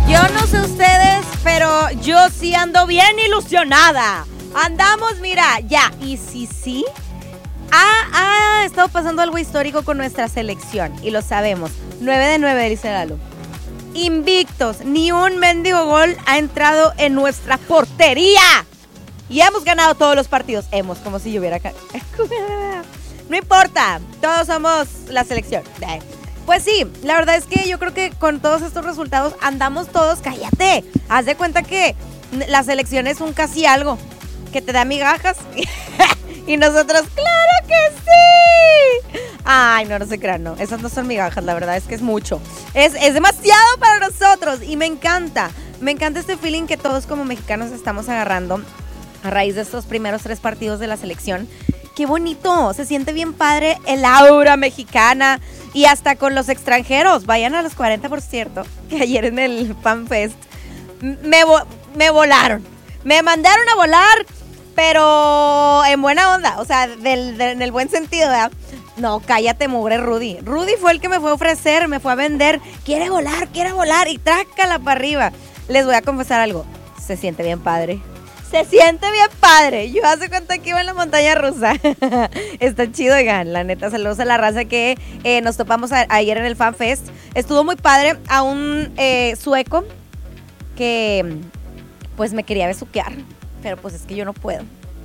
Yo no sé ustedes, pero yo sí ando bien ilusionada. Andamos, mira, ya. Y sí, ha estado pasando algo histórico con nuestra selección. Y lo sabemos. 9 de 9, dice Lalo. Invictos. Ni un mendigo gol ha entrado en nuestra portería. Y hemos ganado todos los partidos. Como si yo hubiera... No importa. Todos somos la selección. Pues sí, la verdad es que yo creo que con todos estos resultados andamos todos, cállate. Haz de cuenta que la selección es un casi algo que te da migajas y nosotros, ¡claro que sí! Ay, no se crean, no. Esas no son migajas, la verdad es que es mucho. Es demasiado para nosotros y me encanta. Me encanta este feeling que todos como mexicanos estamos agarrando a raíz de estos primeros 3 partidos de la selección. ¡Qué bonito! Se siente bien padre el aura mexicana. Y hasta con los extranjeros, vayan a los 40, por cierto, que ayer en el FanFest me volaron. Me mandaron a volar, pero en buena onda, o sea, en el buen sentido, ¿verdad? No, cállate, mugre Rudy. Rudy fue el que me fue a ofrecer, me fue a vender. Quiere volar y trácala para arriba. Les voy a confesar algo, se siente bien padre. Se siente bien padre. Yo hace cuenta que iba en la montaña rusa. Está chido, oigan. La neta, saludos a la raza que nos topamos ayer en el FanFest. Estuvo muy padre. A un sueco que pues me quería besuquear. Pero pues es que yo no puedo.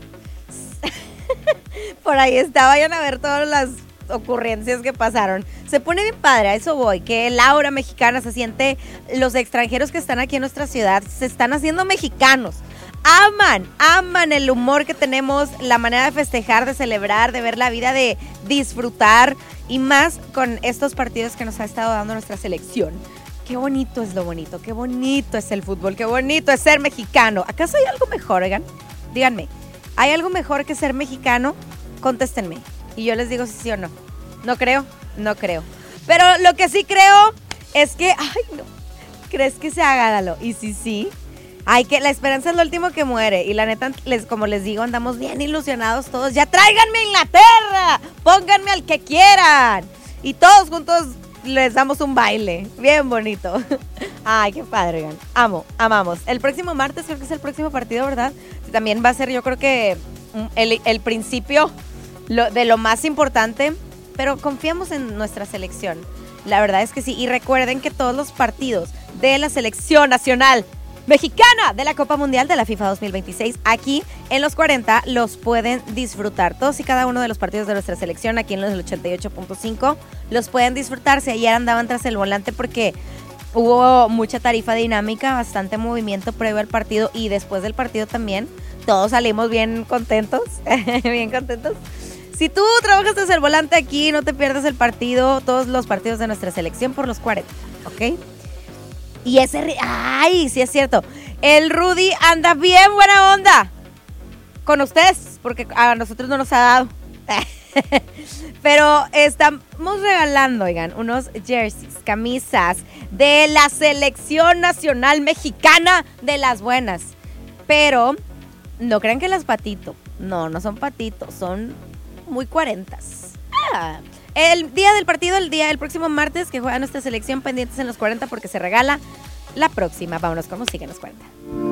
Por ahí está. Vayan a ver todas las ocurrencias que pasaron. Se pone bien padre, a eso voy. Que el aura mexicana se siente. Los extranjeros que están aquí en nuestra ciudad se están haciendo mexicanos. Aman el humor que tenemos, la manera de festejar, de celebrar, de ver la vida, de disfrutar y más con estos partidos que nos ha estado dando nuestra selección. Qué bonito es lo bonito, qué bonito es el fútbol, qué bonito es ser mexicano. ¿Acaso hay algo mejor, oigan? Díganme, ¿hay algo mejor que ser mexicano? Contéstenme y yo les digo si sí o no. No creo. Pero lo que sí creo es que, ¿crees que se haga, Lalo? Y sí. La esperanza es lo último que muere. Y la neta, como les digo, andamos bien ilusionados todos. ¡Ya tráiganme a Inglaterra! ¡Pónganme al que quieran! Y todos juntos les damos un baile. Bien bonito. Ay, qué padre, oigan. Amamos. El próximo martes creo que es el próximo partido, ¿verdad? También va a ser, yo creo que el principio de lo más importante. Pero confiamos en nuestra selección. La verdad es que sí. Y recuerden que todos los partidos de la selección nacional mexicana de la Copa Mundial de la FIFA 2026, aquí en los 40 los pueden disfrutar. Todos y cada uno de los partidos de nuestra selección, aquí en los 88.5, los pueden disfrutar. Si ayer andaban tras el volante porque hubo mucha tarifa dinámica, bastante movimiento previo al partido y después del partido también. Todos salimos bien contentos, bien contentos. Si tú trabajas desde el volante aquí, no te pierdas el partido, todos los partidos de nuestra selección por los 40, ¿ok? Y sí es cierto, el Rudy anda bien buena onda con ustedes, porque a nosotros no nos ha dado. Pero estamos regalando, oigan, unos jerseys, camisas de la selección nacional mexicana de las buenas. Pero no crean que las patito, no son patitos, son muy 40s. El día del partido, el próximo martes que juega nuestra selección, pendientes en los 40 porque se regala la próxima. Vámonos con música en los 40.